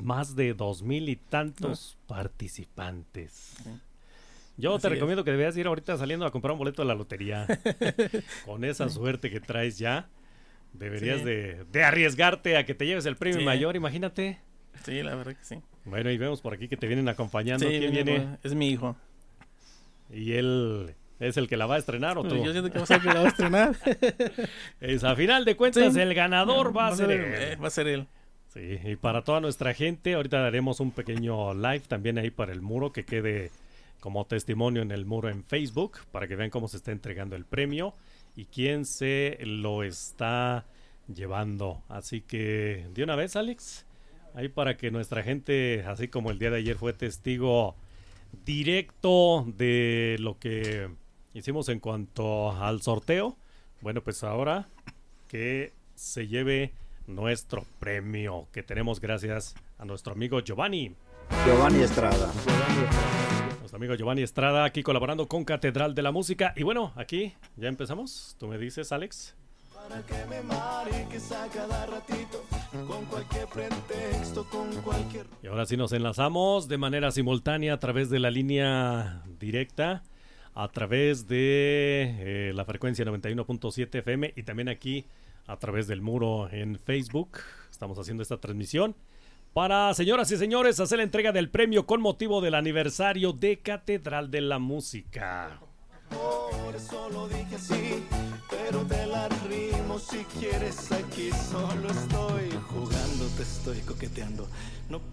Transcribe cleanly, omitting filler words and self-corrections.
más de 2,000 y tantos participantes. Sí. Yo Así te es. recomiendo que debías ir ahorita saliendo a comprar un boleto de la lotería. Con esa suerte que traes ya, deberías Sí. de arriesgarte a que te lleves el premio Sí. mayor, imagínate. Sí, la verdad que sí. Bueno, y vemos por aquí que te vienen acompañando. Sí, ¿Quién viene? Es mi hijo. ¿Y él es el que la va a estrenar o Pues tú? yo siento que va a ser el que la va a estrenar. A final de cuentas, Sí. el ganador va a ser él. Va a ser él. Sí, y para toda nuestra gente, ahorita haremos un pequeño live también ahí para el muro, que quede como testimonio en el muro en Facebook, para que vean cómo se está entregando el premio y quién se lo está llevando. Así que, de una vez, Alex, ahí para que nuestra gente, así como el día de ayer fue testigo directo de lo que hicimos en cuanto al sorteo, bueno, pues ahora que se lleve nuestro premio que tenemos gracias a nuestro amigo Giovanni. Giovanni Estrada. Nuestro amigo Giovanni Estrada aquí colaborando con Catedral de la Música. Y bueno, aquí ya empezamos. Tú me dices, Alex. Para que me mariques a cada ratito, con cualquier pretexto, con cualquier... Y ahora sí nos enlazamos de manera simultánea a través de la línea directa, a través de la frecuencia 91.7 FM y también aquí a través del muro en Facebook. Estamos haciendo esta transmisión para, señoras y señores, hacer la entrega del premio con motivo del aniversario de Catedral de la Música. Por eso lo dije así, pero te la rimo si quieres aquí. Solo estoy jugando, te estoy coqueteando. No